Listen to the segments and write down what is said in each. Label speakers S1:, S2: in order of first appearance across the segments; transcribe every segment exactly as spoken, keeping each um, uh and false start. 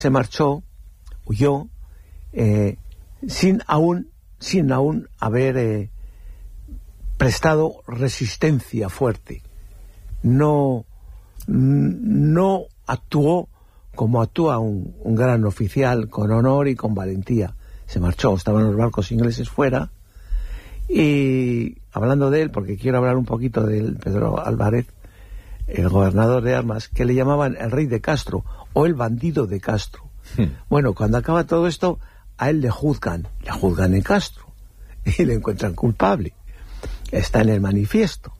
S1: se marchó, huyó, eh, sin aún, sin aún haber eh, prestado resistencia fuerte. No, no actuó como actúa un, un gran oficial, con honor y con valentía. Se marchó, estaban los barcos ingleses fuera. Y hablando de él, porque quiero hablar un poquito de él, Pedro Álvarez, el gobernador de Armas, que le llamaban el rey de Castro o el bandido de Castro. Hmm. Bueno, cuando acaba todo esto, a él le juzgan, le juzgan en Castro y le encuentran culpable. Está en el manifiesto.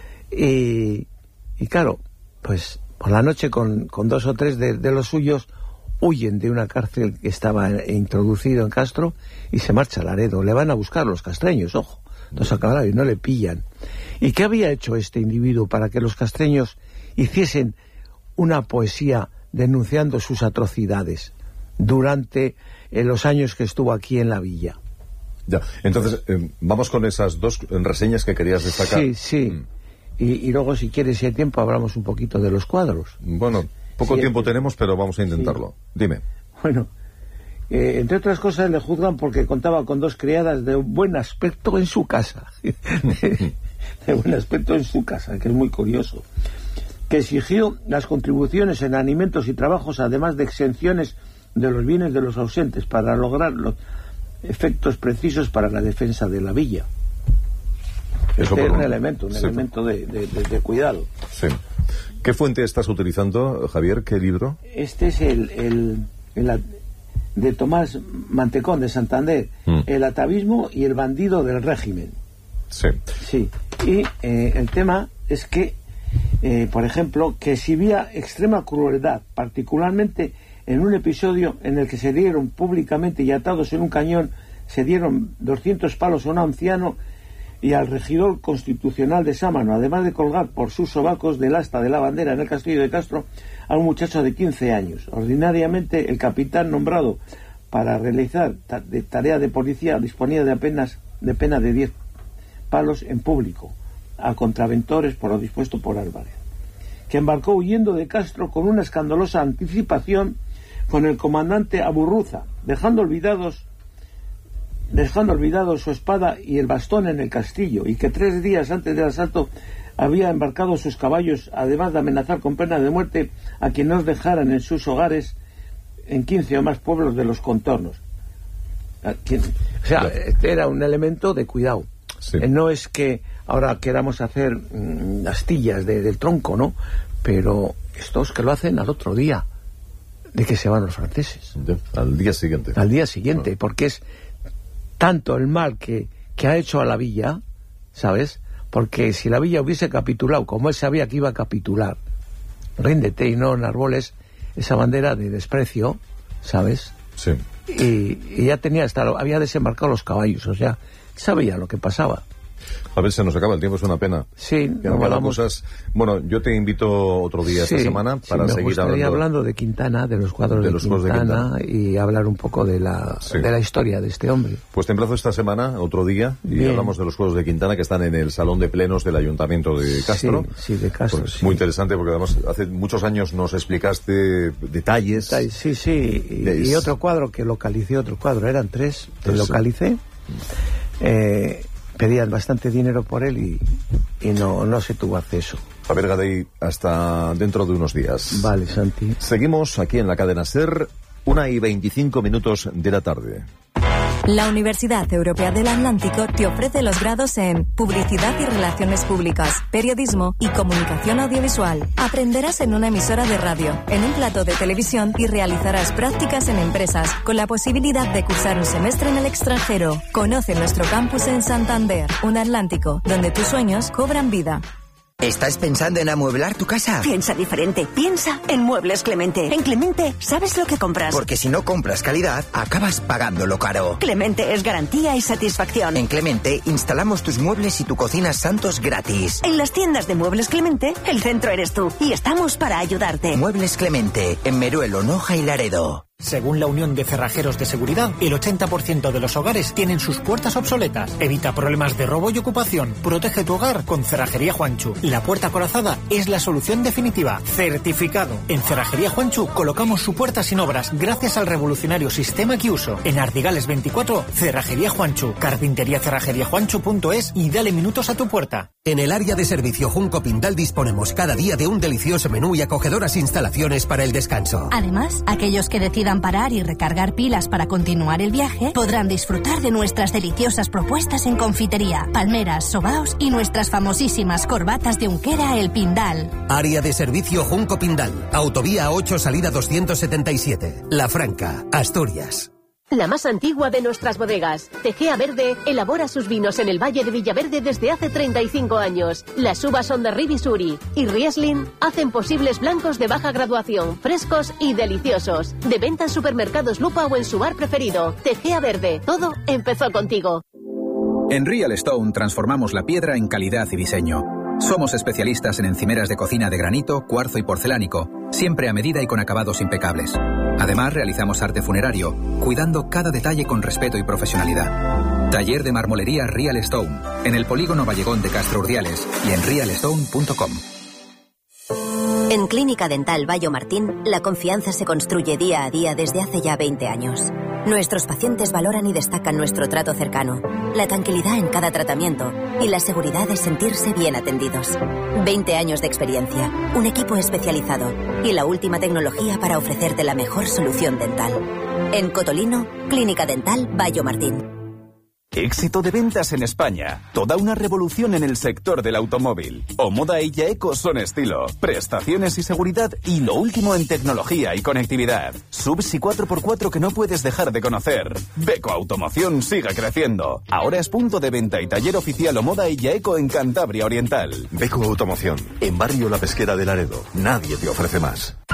S1: Y, y claro, pues por la noche con, con dos o tres de, de los suyos huyen de una cárcel que estaba introducido en Castro y se marcha a Laredo. Le van a buscar los castreños, ojo, los acabaron y no le pillan. ¿Y qué había hecho este individuo para que los castreños hiciesen una poesía denunciando sus atrocidades durante eh, los años que estuvo aquí en la villa?
S2: Ya, entonces eh, vamos con esas dos reseñas que querías destacar.
S1: Sí, sí. Mm. Y, y luego, si quieres, si hay tiempo, hablamos un poquito de los cuadros.
S2: Bueno, poco sí, tiempo tenemos, pero vamos a intentarlo. Sí. Dime.
S1: Bueno, eh, entre otras cosas le juzgan porque contaba con dos criadas de buen aspecto en su casa. de, de buen aspecto en su casa, que es muy curioso. Que exigió las contribuciones en alimentos y trabajos, además de exenciones de los bienes de los ausentes, para lograr los efectos precisos para la defensa de la villa.
S2: Eso
S1: este es un, un
S2: elemento,
S1: un sí. elemento de, de, de, de cuidado.
S2: Sí. ¿Qué fuente estás utilizando, Javier? ¿Qué libro?
S1: Este es el, el, el de Tomás Mantecón, de Santander, mm. El atavismo y el bandido del régimen.
S2: Sí.
S1: Sí. Y eh, el tema es que, eh, por ejemplo, que exhibía extrema crueldad, particularmente en un episodio en el que se dieron públicamente y atados en un cañón, se dieron doscientos palos a un anciano y al regidor constitucional de Sámano, además de colgar por sus sobacos del asta de la bandera en el castillo de Castro a un muchacho de quince años. Ordinariamente, el capitán nombrado para realizar ta de tarea de policía disponía de apenas de pena de diez palos en público a contraventores por lo dispuesto por Álvarez, que embarcó huyendo de Castro con una escandalosa anticipación con el comandante Aburruza, dejando olvidados dejando olvidado su espada y el bastón en el castillo, y que tres días antes del asalto había embarcado sus caballos, además de amenazar con pena de muerte a quien nos dejaran en sus hogares en quince o más pueblos de los contornos. O sea, este era un elemento de cuidado. Sí. No es que ahora queramos hacer mmm, astillas de, del tronco, ¿no? Pero estos que lo hacen al otro día de que se van los franceses.
S2: De, al día siguiente.
S1: Al día siguiente, no. Porque es tanto el mal que, que ha hecho a la villa, ¿sabes? Porque si la villa hubiese capitulado, como él sabía que iba a capitular, ríndete y no enarboles esa bandera de desprecio, ¿sabes?
S2: Sí.
S1: Y, y ya tenía hasta, había desembarcado los caballos, o sea, sabía lo que pasaba.
S2: A ver, se nos acaba el tiempo, es una pena.
S1: Sí,
S2: no vamos... cosas. Bueno, yo te invito otro día
S1: sí,
S2: esta semana para
S1: sí,
S2: seguir hablando.
S1: hablando de Quintana, de los cuadros de, de, los Quintana, de Quintana y hablar un poco de la, sí. de la historia de este hombre.
S2: Pues te emplazo esta semana, otro día, y Bien. hablamos de los cuadros de Quintana que están en el Salón de Plenos del Ayuntamiento de Castro.
S1: Sí, sí de Castro.
S2: Pues
S1: sí.
S2: Muy interesante porque además hace muchos años nos explicaste detalles.
S1: detalles sí, sí. Y, de... y otro cuadro que localicé, otro cuadro, eran tres, que localicé. Eh. Pedían bastante dinero por él y, y no, no se tuvo acceso.
S2: Javier Gadei, hasta dentro de unos días.
S1: Vale, Santi.
S2: Seguimos aquí en la cadena SER, una y veinticinco minutos de la tarde.
S3: La Universidad Europea del Atlántico te ofrece los grados en Publicidad y Relaciones Públicas, Periodismo y Comunicación Audiovisual. Aprenderás en una emisora de radio, en un plató de televisión y realizarás prácticas en empresas, con la posibilidad de cursar un semestre en el extranjero. Conoce nuestro campus en Santander, un Atlántico, donde tus sueños cobran vida.
S4: ¿Estás pensando en amueblar tu casa?
S5: Piensa diferente. Piensa en Muebles Clemente. En Clemente, ¿sabes lo que compras?
S4: Porque si no compras calidad, acabas pagándolo caro.
S5: Clemente es garantía y satisfacción.
S4: En Clemente, instalamos tus muebles y tu cocina Santos gratis.
S5: En las tiendas de Muebles Clemente, el centro eres tú. Y estamos para ayudarte.
S4: Muebles Clemente, en Meruelo, Noja y Laredo.
S6: Según la Unión de Cerrajeros de Seguridad, el ochenta por ciento de los hogares tienen sus puertas obsoletas. Evita problemas de robo y ocupación. Protege tu hogar con Cerrajería Juanchu. La puerta corazada es la solución definitiva. Certificado. En Cerrajería Juanchu colocamos su puerta sin obras gracias al revolucionario sistema que uso. En Ardigales veinticuatro, Cerrajería Juanchu. Carpintería cerrajería juanchu punto es y dale minutos a tu puerta.
S7: En el área de servicio Junco Pindal disponemos cada día de un delicioso menú y acogedoras instalaciones para el descanso.
S8: Además, aquellos que decidan parar y recargar pilas para continuar el viaje podrán disfrutar de nuestras deliciosas propuestas en confitería, palmeras, sobaos y nuestras famosísimas corbatas de Unquera El Pindal.
S7: Área de servicio Junco Pindal, autovía ocho, salida doscientos setenta y siete, La Franca, Asturias.
S9: La más antigua de nuestras bodegas, Tegea Verde, elabora sus vinos en el Valle de Villaverde desde hace treinta y cinco años. Las uvas son de Ribisuri y Riesling hacen posibles blancos de baja graduación, frescos y deliciosos. De venta en supermercados Lupa o en su bar preferido. Tegea Verde, todo empezó contigo.
S10: En Real Stone transformamos la piedra en calidad y diseño. Somos especialistas en encimeras de cocina de granito, cuarzo y porcelánico, siempre a medida y con acabados impecables. Además, realizamos arte funerario, cuidando cada detalle con respeto y profesionalidad. Taller de marmolería Real Stone, en el polígono Vallegón de Castro Urdiales y en real stone punto com.
S11: En Clínica Dental Bayo Martín, la confianza se construye día a día desde hace ya veinte años. Nuestros pacientes valoran y destacan nuestro trato cercano, la tranquilidad en cada tratamiento y la seguridad de sentirse bien atendidos. veinte años de experiencia, un equipo especializado y la última tecnología para ofrecerte la mejor solución dental. En Cotolino, Clínica Dental Bayo Martín.
S12: Éxito de ventas en España. Toda una revolución en el sector del automóvil. Omoda y Yaeco son estilo, prestaciones y seguridad y lo último en tecnología y conectividad. Subs y cuatro por cuatro que no puedes dejar de conocer. Beko Automoción sigue creciendo. Ahora es punto de venta y taller oficial Omoda y Yaeco en Cantabria Oriental.
S13: Beko Automoción, en Barrio La Pesquera de Laredo. Nadie te ofrece más.